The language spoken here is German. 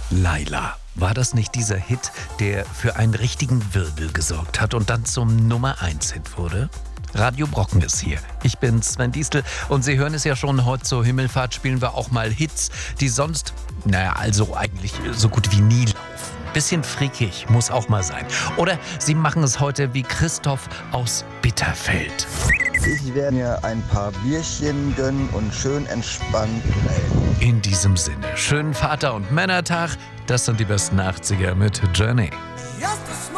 Laila. War das nicht dieser Hit, der für einen richtigen Wirbel gesorgt hat und dann zum Nummer-1-Hit wurde? Radio Brocken ist hier. Ich bin Sven Diestel und Sie hören es ja schon, heute zur Himmelfahrt spielen wir auch mal Hits, die sonst, also eigentlich so gut wie nie laufen. Bisschen freakig, muss auch mal sein. Oder Sie machen es heute wie Christoph aus Bitterfeld. Ich werde mir ein paar Bierchen gönnen und schön entspannt melden. In diesem Sinne, schönen Vater- und Männertag. Das sind die besten 80er mit Journey.